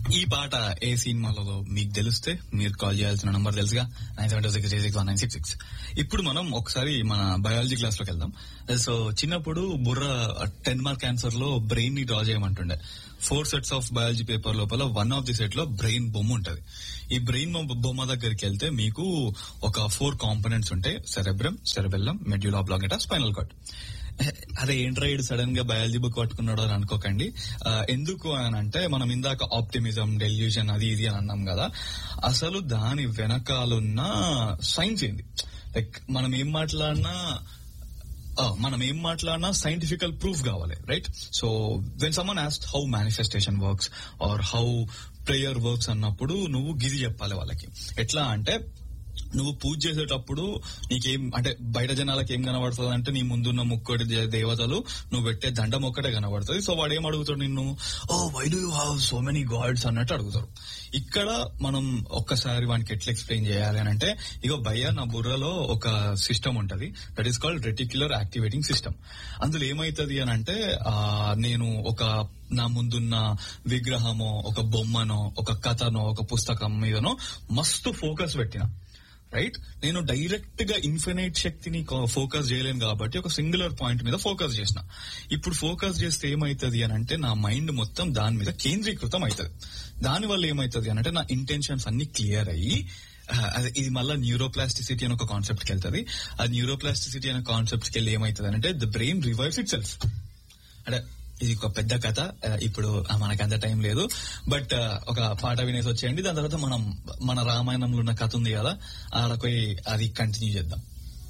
ఈ పాట ఏ సినిమాలో మీకు తెలిస్తే మీరు కాల్ చేయాల్సిన నంబర్ తెలుసుగా 9726361966. ఇప్పుడు మనం ఒకసారి మన బయాలజీ క్లాస్ లోకి వెళ్దాం. సో చిన్నప్పుడు బుర్ర 10 మార్క్ ఆన్సర్ లో బ్రెయిన్ ని draw చేయమంటుండే. 4 sets of biology paper లోపల 1 of the set లో బ్రెయిన్ బొమ్మ ఉంటది. ఈ బ్రెయిన్ బొమ్మ దగ్గరికి వెళ్తే మీకు ఒక 4 కాంపోనెంట్స్ ఉంటాయి: cerebrum, cerebellum, medulla ఆబ్లాంగేటా, spinal cord. అదే ఏంట్రైడ్ సడన్ గా బయాలజీ బుక్ పట్టుకున్నాడు అని అనుకోకండి. ఎందుకు అని అంటే మనం ఇందాక ఆప్టిమిజం, డెల్యూషన్ అది ఇది అని అన్నాం కదా. అసలు దాని వెనకాలన్న సైన్స్ ఏంది? లైక్ మనం ఏం మాట్లాడినా సైంటిఫికల్ ప్రూఫ్ కావాలి, right? So when someone asked how manifestation works are how prayer works అన్నప్పుడు నువ్వు గిది చెప్పాలి వాళ్ళకి. ఎట్లా అంటే, నువ్వు పూజ చేసేటప్పుడు నీకేం అంటే బయట జనాలకు ఏం కనబడుతుంది అంటే నీ ముందున్న ముక్కడి దేవతలు, నువ్వు పెట్టే దండం ఒక్కటే కనబడుతుంది. సో వాడు ఏం అడుగుతాడు నిన్ను, why do you have so many God's అన్నట్టు అడుగుతారు. ఇక్కడ మనం ఒక్కసారి వానికి ఎట్లా ఎక్స్ప్లెయిన్ చేయాలి అని అంటే, ఇగో భయ్య నా బుర్రలో ఒక సిస్టమ్ ఉంటది, that is called reticular activating system. అందులో ఏమైతుంది అని అంటే, నేను ఒక నా ముందున్న విగ్రహమో, ఒక బొమ్మనో, ఒక కథనో, ఒక పుస్తకం మీదనో మస్తు ఫోకస్ పెట్టిన, రైట్? నేను డైరెక్ట్ గా ఇన్ఫినైట్ శక్తిని ఫోకస్ చేయలేను కాబట్టి ఒక సింగులర్ పాయింట్ మీద ఫోకస్ చేసిన. ఇప్పుడు ఫోకస్ చేస్తే ఏమైతుంది అని అంటే, నా మైండ్ మొత్తం దాని మీద కేంద్రీకృతం అవుతుంది. దానివల్ల ఏమైతుంది అని అంటే, నా ఇంటెన్షన్స్ అన్ని క్లియర్ అయ్యి, ఇది మళ్ళీ న్యూరోప్లాస్టిసిటీ అని ఒక కాన్సెప్ట్ కి వెళ్తుంది. ఆ న్యూరోప్లాస్టిసిటీ అనే కాన్సెప్ట్ కి వెళ్ళి ఏమైతుంది అంటే, the brain revives it self. అంటే ఇది ఒక పెద్ద కథ, ఇప్పుడు మనకు అంత టైం లేదు. బట్ ఒక పాట వినేసి వచ్చేయండి, దాని తర్వాత మనం మన రామాయణంలో ఉన్న కథ ఉంది కదా, ఆడపోయి అది కంటిన్యూ చేద్దాం.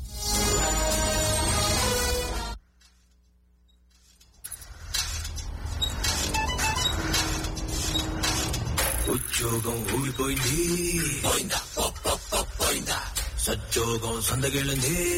ఉద్యోగం ఊడిపోయింది, పోయిందా సద్యోగం సందగెళ్ళింది.